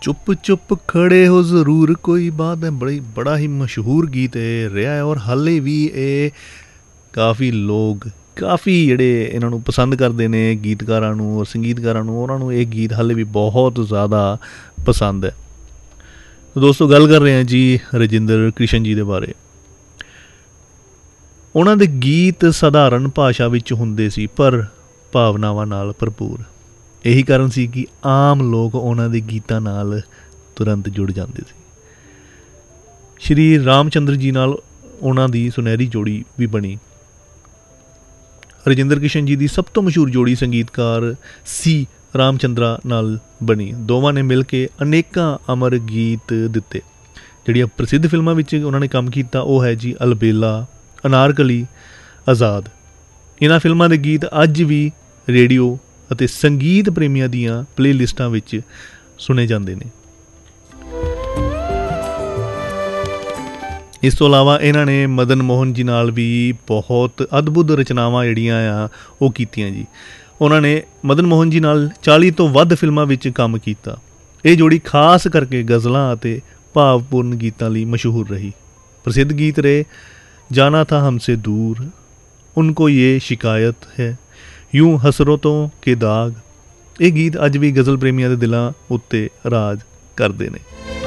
ਚੁੱਪ ਚੁੱਪ ਖੜੇ ਹੋ ਜ਼ਰੂਰ ਕੋਈ ਬਾਤ ਹੈ, ਬੜਾ ਹੀ ਮਸ਼ਹੂਰ ਗੀਤ ਇਹ ਰਿਹਾ ਹੈ ਔਰ ਹਾਲੇ ਵੀ ਇਹ ਕਾਫੀ ਜਿਹੜੇ ਇਹਨਾਂ ਨੂੰ ਪਸੰਦ ਕਰਦੇ ਨੇ ਗੀਤਕਾਰਾਂ ਨੂੰ ਔਰ ਸੰਗੀਤਕਾਰਾਂ ਨੂੰ, ਉਹਨਾਂ ਨੂੰ ਇਹ ਗੀਤ ਹਾਲੇ ਵੀ ਬਹੁਤ ਜ਼ਿਆਦਾ ਪਸੰਦ ਹੈ। ਦੋਸਤੋ, ਗੱਲ ਕਰ ਰਹੇ ਹਾਂ ਜੀ ਰਜਿੰਦਰ ਕ੍ਰਿਸ਼ਨ ਜੀ ਦੇ ਬਾਰੇ। ਉਹਨਾਂ ਦੇ ਗੀਤ ਸਧਾਰਨ ਭਾਸ਼ਾ ਵਿੱਚ ਹੁੰਦੇ ਸੀ ਪਰ ਭਾਵਨਾਵਾਂ ਨਾਲ ਭਰਪੂਰ। ਇਹੀ ਕਾਰਨ ਸੀ ਕਿ ਆਮ ਲੋਕ ਉਹਨਾਂ ਦੇ ਗੀਤਾਂ ਨਾਲ ਤੁਰੰਤ ਜੁੜ ਜਾਂਦੇ ਸੀ। ਸ਼੍ਰੀ ਰਾਮ ਚੰਦਰ ਜੀ ਨਾਲ ਉਹਨਾਂ ਦੀ ਸੁਨਹਿਰੀ ਜੋੜੀ ਵੀ ਬਣੀ। ਰਜਿੰਦਰ ਕ੍ਰਿਸ਼ਨ ਜੀ ਦੀ ਸਭ ਤੋਂ ਮਸ਼ਹੂਰ ਜੋੜੀ ਸੰਗੀਤਕਾਰ ਸੀ ਰਾਮ ਚੰਦਰਾ ਨਾਲ ਬਣੀ। ਦੋਵਾਂ ਨੇ ਮਿਲ ਕੇ ਅਨੇਕਾਂ ਅਮਰ ਗੀਤ ਦਿੱਤੇ। ਜਿਹੜੀਆਂ ਪ੍ਰਸਿੱਧ ਫਿਲਮਾਂ ਵਿੱਚ ਉਹਨਾਂ ਨੇ ਕੰਮ ਕੀਤਾ ਉਹ ਹੈ ਜੀ ਅਲਬੇਲਾ, ਅਨਾਰਕਲੀ, ਆਜ਼ਾਦ। ਇਹਨਾਂ ਫਿਲਮਾਂ ਦੇ ਗੀਤ ਅੱਜ ਵੀ ਰੇਡੀਓ ਅਤੇ ਸੰਗੀਤ ਪ੍ਰੇਮੀਆਂ ਦੀਆਂ ਪਲੇਲਿਸਟਾਂ ਵਿੱਚ ਸੁਣੇ ਜਾਂਦੇ ਨੇ। ਇਸ ਤੋਂ ਇਲਾਵਾ ਇਹਨਾਂ ਨੇ ਮਦਨ ਮੋਹਨ ਜੀ ਨਾਲ ਵੀ ਬਹੁਤ ਅਦਭੁਤ ਰਚਨਾਵਾਂ ਜਿਹੜੀਆਂ ਆ ਉਹ ਕੀਤੀਆਂ ਜੀ। ਉਹਨਾਂ ਨੇ ਮਦਨ ਮੋਹਨ ਜੀ ਨਾਲ 40 ਤੋਂ ਵੱਧ ਫਿਲਮਾਂ ਵਿੱਚ ਕੰਮ ਕੀਤਾ। ਇਹ ਜੋੜੀ ਖਾਸ ਕਰਕੇ ਗਜ਼ਲਾਂ ਅਤੇ ਭਾਵਪੂਰਨ ਗੀਤਾਂ ਲਈ ਮਸ਼ਹੂਰ ਰਹੀ। ਪ੍ਰਸਿੱਧ ਗੀਤ ਰਹੇ ਜਾਨਾ ਥਾ ਹਮਸੇ ਦੂਰ, ਉनको ये शिकायत है, यूं ਹਸਰਤੋਂ ਕੇ ਦਾਗ। ਇਹ ਗੀਤ ਅੱਜ ਵੀ ਗਜ਼ਲ ਪ੍ਰੇਮੀਆਂ ਦੇ ਦਿਲਾਂ ਉੱਤੇ ਰਾਜ ਕਰਦੇ ਨੇ।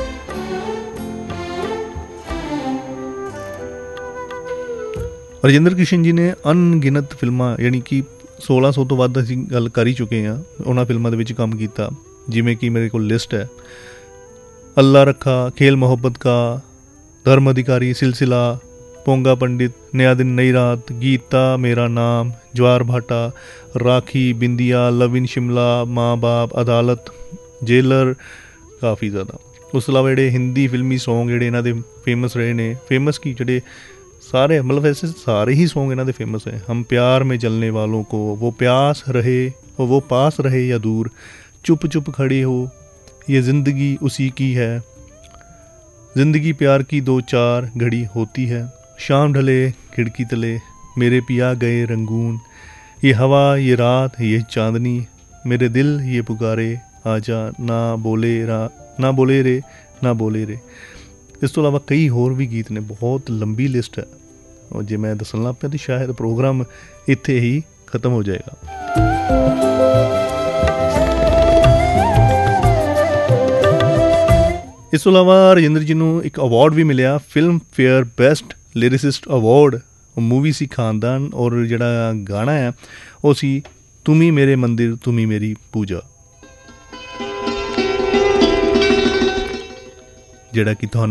ਰਜਿੰਦਰ ਕ੍ਰਿਸ਼ਨ ਜੀ ਨੇ ਅਣਗਿਣਤ ਫਿਲਮਾਂ, ਯਾਨੀ ਕਿ 1600 ਤੋਂ ਵੱਧ ਅਸੀਂ ਗੱਲ ਕਰ ਹੀ ਚੁੱਕੇ ਹਾਂ, ਉਹਨਾਂ ਫਿਲਮਾਂ ਦੇ ਵਿੱਚ ਕੰਮ ਕੀਤਾ। ਜਿਵੇਂ ਕਿ ਮੇਰੇ ਕੋਲ ਲਿਸਟ ਹੈ: ਅੱਲਾ ਰੱਖਾ, ਖੇਲ ਮੁਹੱਬਤ ਕਾ, ਧਰਮ ਅਧਿਕਾਰੀ, ਸਿਲਸਿਲਾ, पोंगा पंडित, नया दिन नई रात, गीता, मेरा नाम, ज्वार भाटा, राखी, बिंदिया, लव इन शिमला, माँ बाप, अदालत, जेलर, काफ़ी ज़्यादा। उस अलावा ਜਿਹੜੇ ਹਿੰਦੀ ਫਿਲਮੀ ਸੌਂਗ ਜਿਹੜੇ ਇਹਨਾਂ ਦੇ ਫੇਮਸ ਰਹੇ ਨੇ, ਫੇਮਸ ਕੀ ਜਿਹੜੇ ਸਾਰੇ, मतलब वैसे सारे ही सॉन्ग ਇਹਨਾਂ ਦੇ फेमस है। हम प्यार में जलने वालों को, वो प्यास रहे, वो पास रहे या दूर, चुप चुप खड़े हो, ये ज़िंदगी उसी की है, ज़िंदगी प्यार की दो चार घड़ी होती है, शाम ढले खिड़की तले, मेरे पिया गए रंगून, ये हवा ये रात ये चांदनी, मेरे दिल ये पुकारे आजा, ना बोले रे ना बोले रे। इस तो इलावा कई होर भी गीत ने, बहुत लंबी लिस्ट है और जे मैं दसन लग पिया तो शायद प्रोग्राम इत्थे ही ख़त्म हो जाएगा। इस तो इलावा रजिंदर जी नूं एक अवार्ड भी मिलिया, film fair best lyricist award. Movie सी खानदान और जिहड़ा गाना है वो सी तुम ही मेरे मंदिर तुम ही मेरी पूजा, जिहड़ा कि तुहानूं